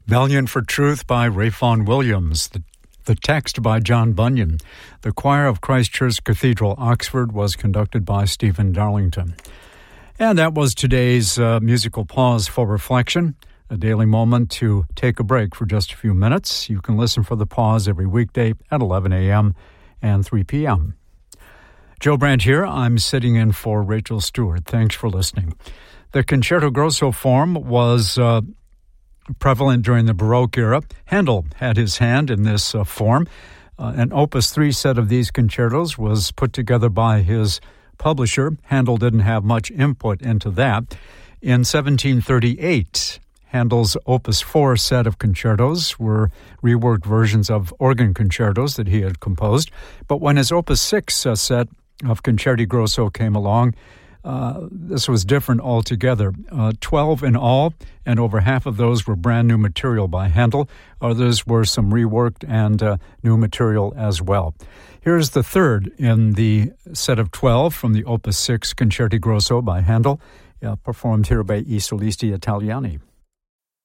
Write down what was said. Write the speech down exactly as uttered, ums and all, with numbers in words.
Valiant for Truth by Rayfon Williams. The, the text by John Bunyan. The choir of Christ Church Cathedral, Oxford, was conducted by Stephen Darlington. And that was today's uh, musical pause for reflection, a daily moment to take a break for just a few minutes. You can listen for the pause every weekday at eleven a.m. and three p.m. Joe Brandt here. I'm sitting in for Rachel Stewart. Thanks for listening. The Concerto Grosso form was uh, prevalent during the Baroque era. Handel had his hand in this uh, form. Uh, an Opus three set of these concertos was put together by his publisher. Handel didn't have much input into that. In seventeen thirty-eight, Handel's Opus four set of concertos were reworked versions of organ concertos that he had composed. But when his Opus six uh, set of Concerti Grosso came along, Uh, this was different altogether. Uh, Twelve in all, and over half of those were brand new material by Handel. Others were some reworked and uh, new material as well. Here's the third in the set of twelve from the Opus six Concerti Grosso by Handel, uh, performed here by I Solisti Italiani.